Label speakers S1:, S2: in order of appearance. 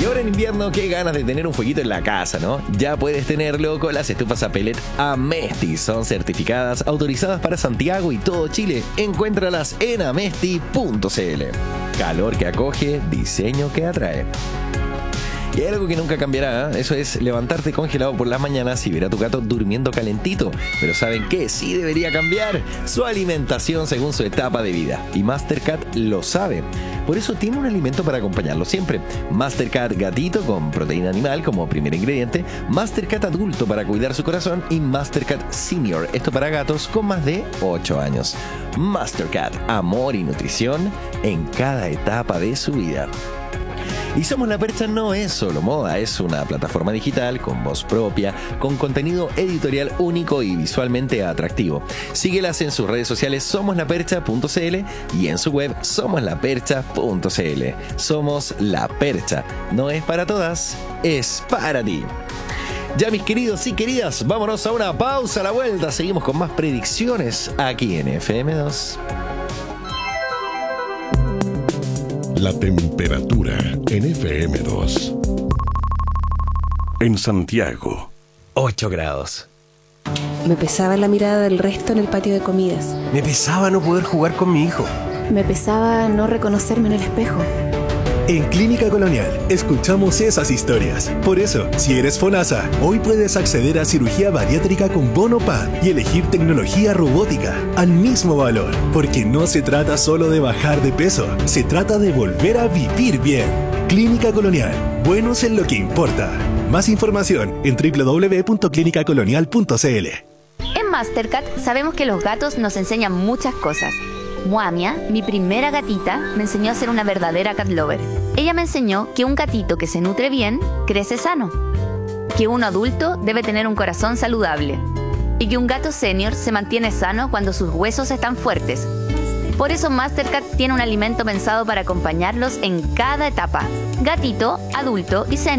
S1: ahora en invierno, qué ganas de tener un fueguito en la casa, ¿no? Ya puedes tenerlo con las estufas a pellet Amesti. Son certificadas, autorizadas para Santiago y todo Chile. Encuéntralas en amesti.cl. Calor que acoge, diseño que atrae. Y hay algo que nunca cambiará, eso es levantarte congelado por las mañanas y ver a tu gato durmiendo calentito. Pero ¿saben qué? Sí debería cambiar su alimentación según su etapa de vida. Y Mastercat lo sabe. Por eso tiene un alimento para acompañarlo siempre. Mastercat Gatito con proteína animal como primer ingrediente, Mastercat Adulto para cuidar su corazón y Mastercat Senior, esto para gatos con más de 8 años. Mastercat, amor y nutrición en cada etapa de su vida. Y Somos la Percha no es solo moda, es una plataforma digital con voz propia, con contenido editorial único y visualmente atractivo. Síguelas en sus redes sociales somoslapercha.cl y en su web somoslapercha.cl. Somos La Percha, no es para todas, es para ti. Ya, mis queridos y queridas, vámonos a una pausa. A la vuelta seguimos con más predicciones aquí en FM2.
S2: La temperatura en FM2. En Santiago,
S1: 8 grados.
S3: Me pesaba la mirada del resto en el patio de comidas.
S4: Me pesaba no poder jugar con mi hijo.
S3: Me pesaba no reconocerme en el espejo.
S5: En Clínica Colonial escuchamos esas historias. Por eso, si eres FONASA, hoy puedes acceder a cirugía bariátrica con bono PAD y elegir tecnología robótica al mismo valor. Porque no se trata solo de bajar de peso, se trata de volver a vivir bien. Clínica Colonial, buenos en lo que importa. Más información en www.clinicacolonial.cl.
S6: En Mastercat sabemos que los gatos nos enseñan muchas cosas. Moamia, mi primera gatita, me enseñó a ser una verdadera cat lover. Ella me enseñó que un gatito que se nutre bien, crece sano. Que un adulto debe tener un corazón saludable. Y que un gato senior se mantiene sano cuando sus huesos están fuertes. Por eso Mastercat tiene un alimento pensado para acompañarlos en cada etapa. Gatito, adulto y senior.